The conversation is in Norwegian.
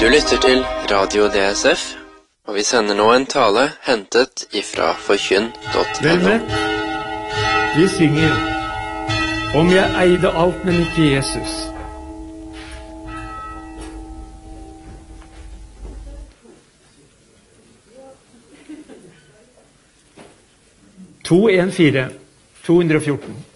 Du lytter til Radio DSF, og vi sender nå en tale hentet ifra forkynn.no. Vel møtt. Vi synger Om jeg eide alt, men ikke Jesus. To, 1, 4, 214.